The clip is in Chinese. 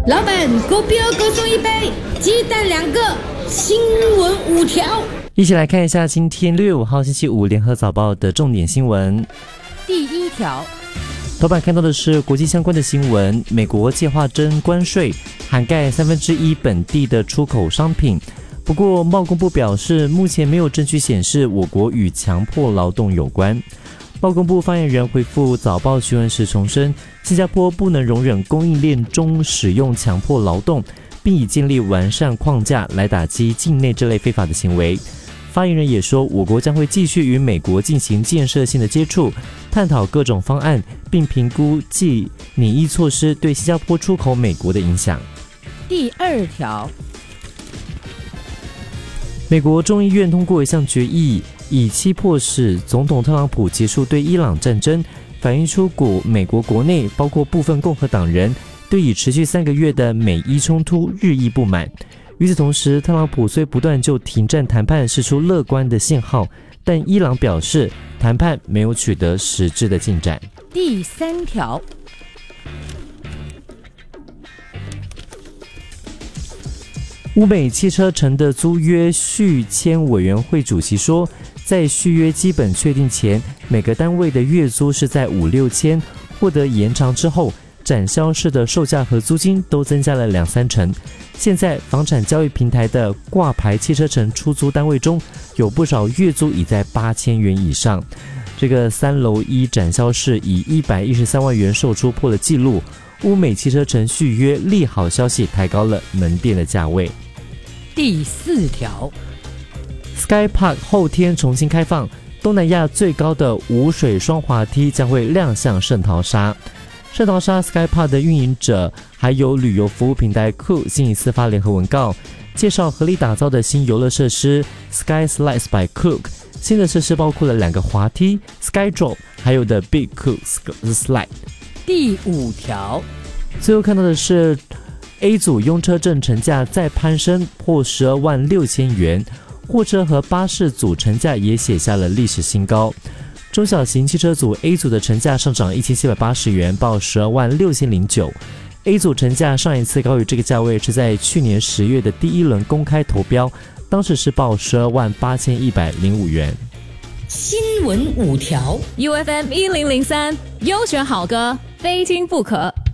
老板，狗标各送一杯，鸡蛋2个，新闻5条。 一起来看一下今天6月5号星期五联合早报的重点新闻。 第1条， 头版看到的是国际相关的新闻，美国计划征关税，涵盖1/3本地的出口商品。不过贸工部表示，目前没有证据显示我国与强迫劳动有关。贸工部发言人回复早报询问时重申，新加坡不能容忍供应链中使用强迫劳动，并已建立完善框架来打击境内这类非法的行为。发言人也说，我国将会继续与美国进行建设性的接触，探讨各种方案，并评估既拟议措施对新加坡出口美国的影响。 第2条， 美国众议院通过一项决议，以期迫使总统特朗普结束对伊朗战争，反映出美国国内包括部分共和党人对已持续3个月的美伊冲突日益不满。与此同时，特朗普虽不断就停战谈判释出乐观的信号，但伊朗表示谈判没有取得实质的进展。 第3条， 乌美汽车城的租约续签委员会主席说，在续约基本确定前，每个单位的月租是在5-6千，获得延长之后，展销室的售价和租金都增加了2-3成。现在房产交易平台的挂牌汽车城出租单位中，有不少月租已在8000元以上。这个3楼1展销室以113万元售出破了纪录。乌美汽车城续约利好消息抬高了门店的价位。 第4条， Sky Park 后天重新开放，东南亚最高的无水双滑梯将会亮相圣淘沙。圣淘沙 Sky Park 的运营者还有旅游服务平台 Cool 星期四发联合文告，介绍合力打造的新游乐设施 Sky Slides by Cook。 新的设施包括了2个滑梯 Sky Drop， 还有的 Big Cook Slide。 第5条， 最后看到的是 A 组用车证成价再攀升破12万6千元，货车和巴士组成价也写下了历史新高。中小型汽车组 A 组的成价上涨1780元，报12万6千09。A 组成价上一次高于这个价位是在去年10月的第1轮公开投标，当时是报12万8105元。 新闻5条 UFM 1003，优选好歌，非听不可。